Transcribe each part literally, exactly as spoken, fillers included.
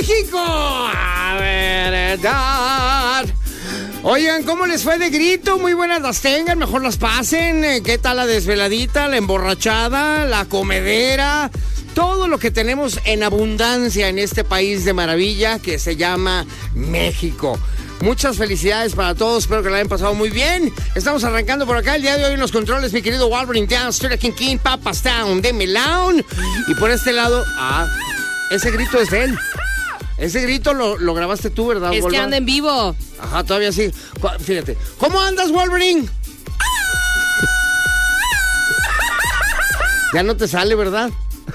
México. A verdad. Oigan, ¿cómo les fue de grito? Muy buenas las tengan, mejor las pasen. ¿Qué tal la desveladita, la emborrachada, la comedera? Todo lo que tenemos en abundancia en este país de maravilla que se llama México. Muchas felicidades para todos, espero que la hayan pasado muy bien. Estamos arrancando por acá el día de hoy en los controles, mi querido Wolverine Down, Street King King, Papas Town, de Melón. Y por este lado, ah, ese grito es de él. Ese grito lo, lo grabaste tú, ¿verdad, Es Wolverine? que anda en vivo. Ajá, todavía sí. Fíjate. ¿Cómo andas, Wolverine? Ya no te sale, ¿verdad?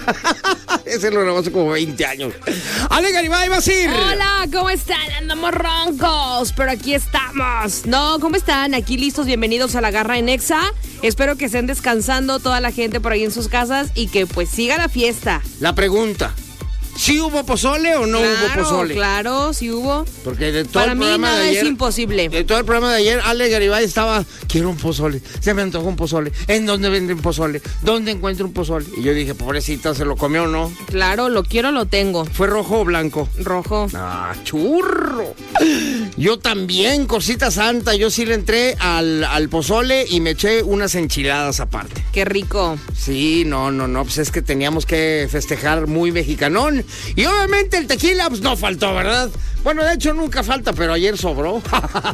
Ese lo grabó hace como veinte años. Ale Garibay, vas a ir. Hola, ¿cómo están? Andamos roncos, pero aquí estamos. No, ¿cómo están? Aquí listos, bienvenidos a La Garra en Exa. Espero que estén descansando toda la gente por ahí en sus casas y que pues siga la fiesta. La pregunta, ¿sí hubo pozole o no claro, hubo pozole? Claro, sí hubo. Porque de todo Para el mí programa nada de ayer, es imposible. De todo el programa de ayer, Ale Garibay estaba, quiero un pozole, se me antojó un pozole. ¿En dónde venden pozole? ¿Dónde encuentro un pozole? Y yo dije, pobrecita, ¿se lo comió o no? Claro, lo quiero, lo tengo. ¿Fue rojo o blanco? Rojo. Ah, churro. Yo también, cosita santa, yo sí le entré al, al pozole y me eché unas enchiladas aparte. Qué rico. Sí, no, no, no, pues es que teníamos que festejar muy mexicanón. Y obviamente el tequila, pues no faltó, ¿verdad? Bueno, de hecho nunca falta, pero ayer sobró.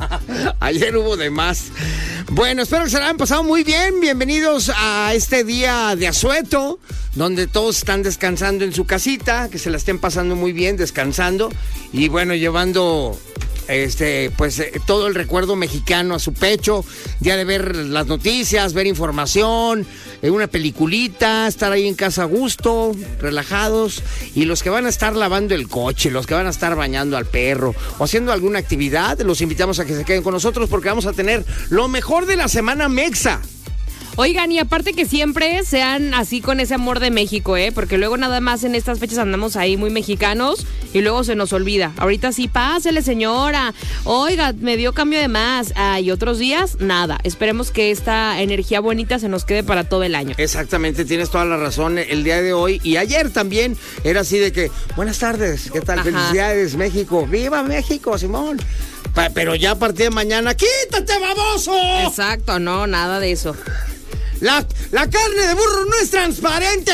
Ayer hubo de más. Bueno, espero que se la hayan pasado muy bien. Bienvenidos a este día de asueto, donde todos están descansando en su casita, que se la estén pasando muy bien, descansando. Y bueno, llevando... Este, pues eh, todo el recuerdo mexicano a su pecho, ya de ver las noticias, ver información, eh, una peliculita, estar ahí en casa a gusto, relajados, y los que van a estar lavando el coche, los que van a estar bañando al perro o haciendo alguna actividad, los invitamos a que se queden con nosotros porque vamos a tener lo mejor de la semana mexa. Oigan, y aparte que siempre sean así con ese amor de México, ¿eh? Porque luego nada más en estas fechas andamos ahí muy mexicanos y luego se nos olvida. Ahorita sí, pásele, señora. Oiga, me dio cambio de más. Ah, y otros días, nada. Esperemos que esta energía bonita se nos quede para todo el año. Exactamente, tienes toda la razón. El día de hoy y ayer también era así de que, buenas tardes, ¿qué tal? Ajá. Felicidades, México. ¡Viva México, Simón! Pa- pero ya a partir de mañana, ¡quítate, baboso! Exacto, no, nada de eso. La, la carne de burro no es transparente.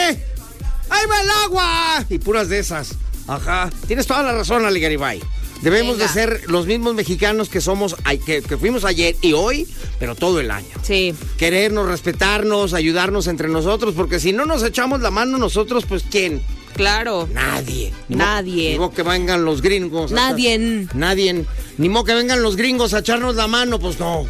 ¡Ahí va el agua! Y puras de esas. Ajá. Tienes toda la razón, Ale Garibay. Debemos Venga. de ser los mismos mexicanos que somos, que, que fuimos ayer y hoy, pero todo el año. Sí. Querernos, respetarnos, ayudarnos entre nosotros, porque si no nos echamos la mano nosotros, pues ¿quién? Claro. Nadie. Ni Nadie. Ni modo que vengan los gringos. Nadie. A, nadie. Ni modo que vengan los gringos a echarnos la mano, pues no.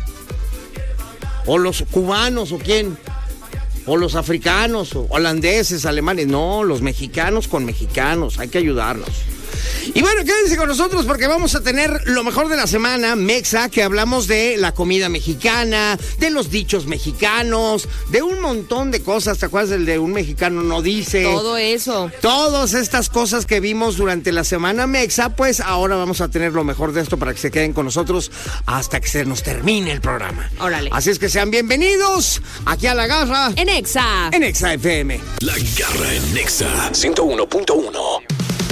O los cubanos, o quién, o los africanos, o holandeses, alemanes. No, los mexicanos con mexicanos, hay que ayudarnos. Y bueno, quédense con nosotros porque vamos a tener lo mejor de la semana, Mexa, que hablamos de la comida mexicana, de los dichos mexicanos, de un montón de cosas. ¿Te acuerdas del de un mexicano no dice? Todo eso. Todas estas cosas que vimos durante la semana Mexa, pues ahora vamos a tener lo mejor de esto para que se queden con nosotros hasta que se nos termine el programa. Órale. Así es que sean bienvenidos aquí a La Garra en Exa. En Exa F M. La Garra en Exa ciento uno punto uno.